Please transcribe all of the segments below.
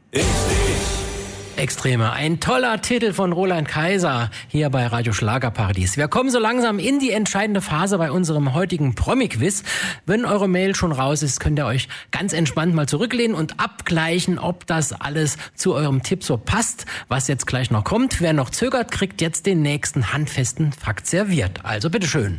Extreme. Ein toller Titel von Roland Kaiser hier bei Radio Schlagerparadies. Wir kommen so langsam in die entscheidende Phase bei unserem heutigen Promi-Quiz. Wenn eure Mail schon raus ist, könnt ihr euch ganz entspannt mal zurücklehnen und abgleichen, ob das alles zu eurem Tipp so passt, was jetzt gleich noch kommt. Wer noch zögert, kriegt jetzt den nächsten handfesten Fakt serviert. Also bitteschön.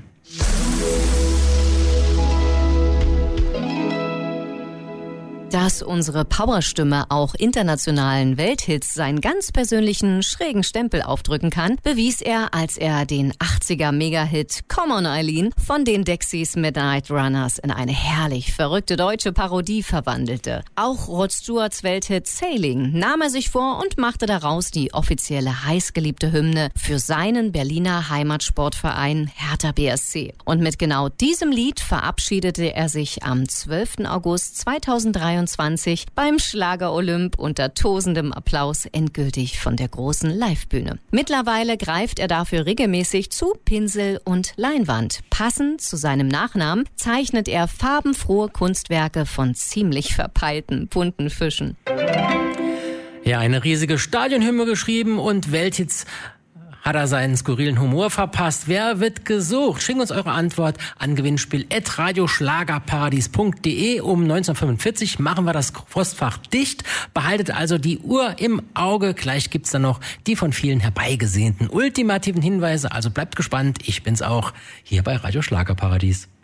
Dass unsere Powerstimme auch internationalen Welthits seinen ganz persönlichen, schrägen Stempel aufdrücken kann, bewies er, als er den 80er-Mega-Hit Come On Eileen von den Dexys Midnight Runners in eine herrlich verrückte deutsche Parodie verwandelte. Auch Rod Stewarts Welthit Sailing nahm er sich vor und machte daraus die offizielle heißgeliebte Hymne für seinen Berliner Heimatsportverein Hertha BSC. Und mit genau diesem Lied verabschiedete er sich am 12. August 2023 beim Schlager-Olymp unter tosendem Applaus endgültig von der großen Livebühne. Mittlerweile greift er dafür regelmäßig zu Pinsel und Leinwand. Passend zu seinem Nachnamen zeichnet er farbenfrohe Kunstwerke von ziemlich verpeilten, bunten Fischen. Ja, eine riesige Stadionhymne geschrieben und Welthits hat er seinen skurrilen Humor verpasst. Wer wird gesucht? Schickt uns eure Antwort an gewinnspiel@radioschlagerparadies.de. Um 19:45 machen wir das Postfach dicht. Behaltet also die Uhr im Auge. Gleich gibt's dann noch die von vielen herbeigesehnten ultimativen Hinweise. Also bleibt gespannt. Ich bin's auch hier bei Radio Schlagerparadies.